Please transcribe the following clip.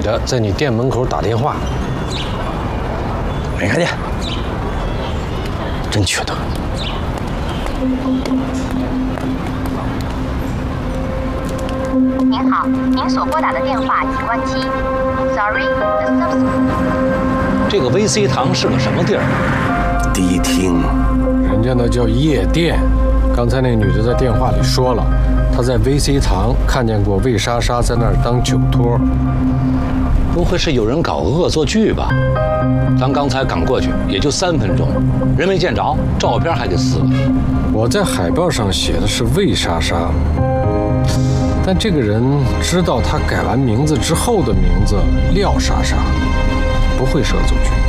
的在你店门口打电话。 没看见，真缺德。 您好，您所拨打的电话已关机。Sorry, the subscriber。 这个 VC 堂是个什么地儿？ 迪厅， 人家那叫夜店。刚才那女的在电话里说了，她在 VC 堂看见过魏莎莎在那儿当酒托。 不会是有人搞恶作剧吧？咱刚才赶过去，也就3分钟，人没见着，照片还给撕了。 我在海报上写的是魏莎莎，但这个人知道她改完名字之后的名字廖莎莎，不会是恶作剧。